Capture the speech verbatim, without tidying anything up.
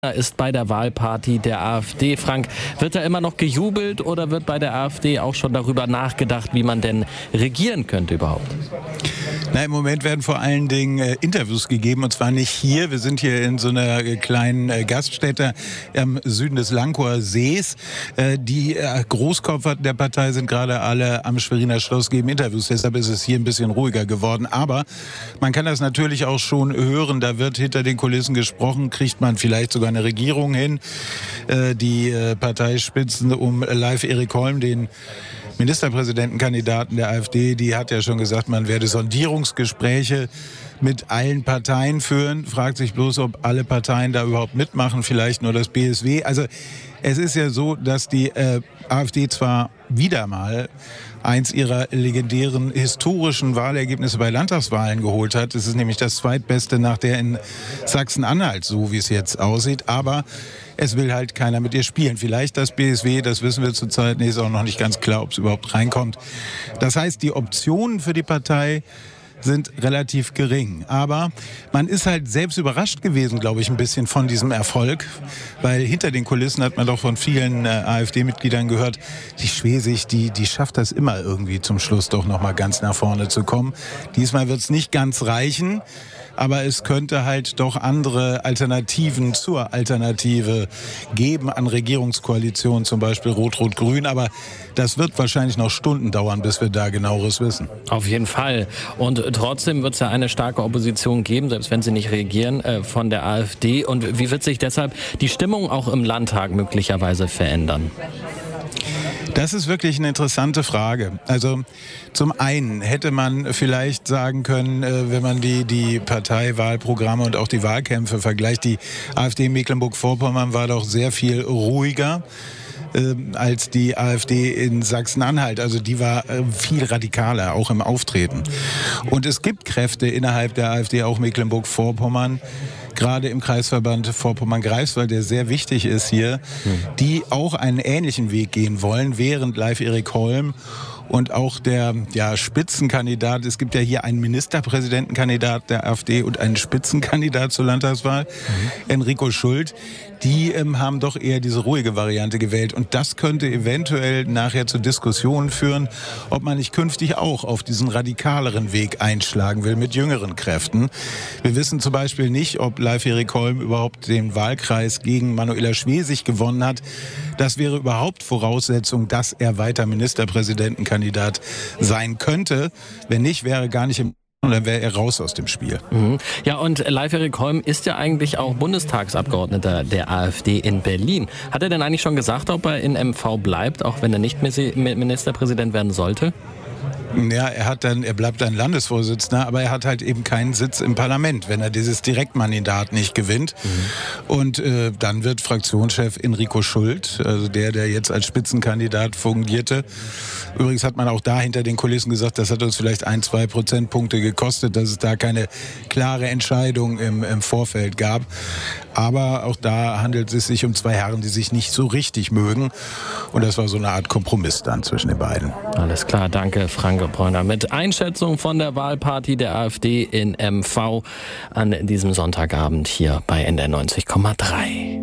Ist bei der Wahlparty der AfD. Frank, wird da immer noch gejubelt oder wird bei der AfD auch schon darüber nachgedacht, wie man denn regieren könnte überhaupt? Na, im Moment werden vor allen Dingen äh, Interviews gegeben, und zwar nicht hier. Wir sind hier in so einer äh, kleinen äh, Gaststätte am Süden des Lankower Sees. Äh, die äh, Großkopfer der Partei sind gerade alle am Schweriner Schloss, geben Interviews. Deshalb ist es hier ein bisschen ruhiger geworden. Aber man kann das natürlich auch schon hören. Da wird hinter den Kulissen gesprochen. Kriegt man vielleicht sogar eine Regierung hin? Äh, die äh, Parteispitzen um Leif Erik Holm, den Ministerpräsidentenkandidaten der AfD, die hat ja schon gesagt, man werde Sondierungsgespräche mit allen Parteien führen. Fragt sich bloß, ob alle Parteien da überhaupt mitmachen, vielleicht nur das B S W. Also es ist ja so, dass die äh, AfD zwar wieder mal eins ihrer legendären historischen Wahlergebnisse bei Landtagswahlen geholt hat. Es ist nämlich das zweitbeste nach der in Sachsen-Anhalt, so wie es jetzt aussieht. Aber es will halt keiner mit ihr spielen. Vielleicht das B S W, das wissen wir zurzeit nicht, ist auch noch nicht ganz klar, ob es überhaupt reinkommt. Das heißt, die Optionen für die Partei sind relativ gering. Aber man ist halt selbst überrascht gewesen, glaube ich, ein bisschen von diesem Erfolg. Weil hinter den Kulissen hat man doch von vielen äh, AfD-Mitgliedern gehört, die Schwesig, die, die schafft das immer irgendwie zum Schluss doch noch mal ganz nach vorne zu kommen. Diesmal wird es nicht ganz reichen. Aber es könnte halt doch andere Alternativen zur Alternative geben an Regierungskoalitionen, zum Beispiel Rot-Rot-Grün. Aber das wird wahrscheinlich noch Stunden dauern, bis wir da Genaueres wissen. Auf jeden Fall. Und trotzdem wird es ja eine starke Opposition geben, selbst wenn sie nicht regieren, äh, von der AfD. Und wie wird sich deshalb die Stimmung auch im Landtag möglicherweise verändern? Das ist wirklich eine interessante Frage. Also zum einen hätte man vielleicht sagen können, wenn man die, die Parteiwahlprogramme und auch die Wahlkämpfe vergleicht, die AfD in Mecklenburg-Vorpommern war doch sehr viel ruhiger äh, als die AfD in Sachsen-Anhalt. Also die war äh, viel radikaler, auch im Auftreten. Und es gibt Kräfte innerhalb der AfD, auch Mecklenburg-Vorpommern, gerade im Kreisverband Vorpommern-Greifswald, der sehr wichtig ist hier, die auch einen ähnlichen Weg gehen wollen, während Leif Erik Holm und auch der ja, Spitzenkandidat, es gibt ja hier einen Ministerpräsidentenkandidat der AfD und einen Spitzenkandidat zur Landtagswahl, mhm. Enrico Schult, die ähm, haben doch eher diese ruhige Variante gewählt. Und das könnte eventuell nachher zu Diskussionen führen, ob man nicht künftig auch auf diesen radikaleren Weg einschlagen will mit jüngeren Kräften. Wir wissen zum Beispiel nicht, ob Leif Erik Holm überhaupt den Wahlkreis gegen Manuela Schwesig gewonnen hat. Das wäre überhaupt Voraussetzung, dass er weiter Ministerpräsidentenkandidat sein könnte. Wenn nicht, wäre gar nicht im Und dann wäre er raus aus dem Spiel. Mhm. Ja, und Leif Erik Holm ist ja eigentlich auch Bundestagsabgeordneter der AfD in Berlin. Hat er denn eigentlich schon gesagt, ob er in M V bleibt, auch wenn er nicht Ministerpräsident werden sollte? Ja, er hat dann, er bleibt dann Landesvorsitzender, aber er hat halt eben keinen Sitz im Parlament, wenn er dieses Direktmandat nicht gewinnt. Mhm. Und äh, dann wird Fraktionschef Enrico Schult, also der, der jetzt als Spitzenkandidat fungierte. Übrigens hat man auch da hinter den Kulissen gesagt, das hat uns vielleicht ein, zwei Prozentpunkte gekostet, dass es da keine klare Entscheidung im, im Vorfeld gab. Aber auch da handelt es sich um zwei Herren, die sich nicht so richtig mögen. Und das war so eine Art Kompromiss dann zwischen den beiden. Alles klar, danke Frank Bräuner mit Einschätzung von der Wahlparty der AfD in M V an diesem Sonntagabend hier bei N D R neunzig Komma drei.